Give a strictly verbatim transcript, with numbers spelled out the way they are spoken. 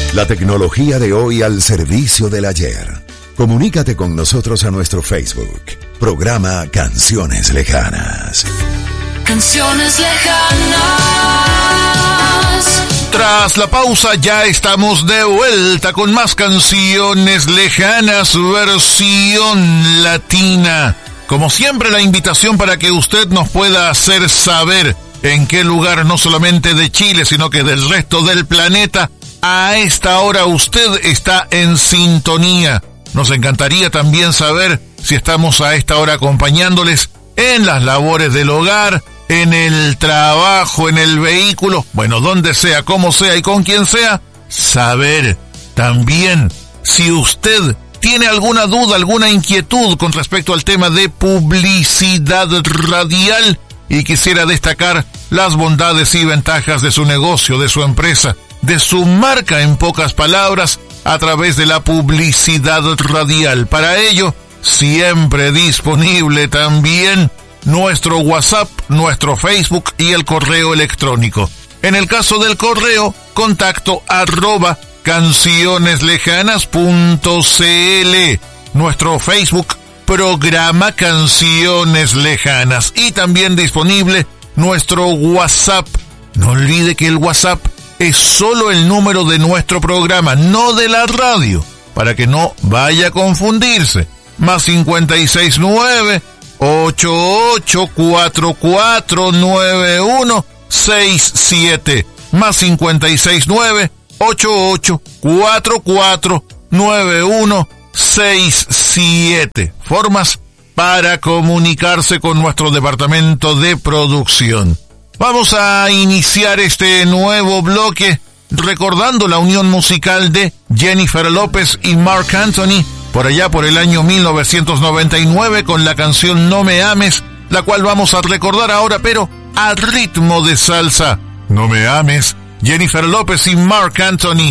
La tecnología de hoy al servicio del ayer. Comunícate con nosotros a nuestro Facebook. Programa Canciones Lejanas. Canciones Lejanas. Tras la pausa ya estamos de vuelta con más Canciones Lejanas, versión latina. Como siempre, la invitación para que usted nos pueda hacer saber en qué lugar, no solamente de Chile, sino que del resto del planeta, a esta hora usted está en sintonía. Nos encantaría también saber si estamos a esta hora acompañándoles en las labores del hogar, en el trabajo, en el vehículo, bueno, donde sea, como sea y con quien sea. Saber también si usted tiene alguna duda, alguna inquietud con respecto al tema de publicidad radial y quisiera destacar las bondades y ventajas de su negocio, de su empresa, de su marca, en pocas palabras, a través de la publicidad radial. Para ello, siempre disponible también nuestro WhatsApp, nuestro Facebook y el correo electrónico. En el caso del correo, contacto arroba cancioneslejanas punto cl. Nuestro Facebook, programa Canciones Lejanas. Y también disponible nuestro WhatsApp. No olvide que el WhatsApp es solo el número de nuestro programa, no de la radio, para que no vaya a confundirse. Más cincuenta y seis nueve, ocho ocho cuatro cuatro nueve uno seis siete. Más cincuenta y seis nueve, ocho ocho cuatro cuatro nueve uno seis siete. Formas para comunicarse con nuestro departamento de producción. Vamos a iniciar este nuevo bloque recordando la unión musical de Jennifer López y Marc Anthony por allá por el año mil novecientos noventa y nueve con la canción No Me Ames, la cual vamos a recordar ahora, pero a ritmo de salsa. No Me Ames, Jennifer López y Marc Anthony.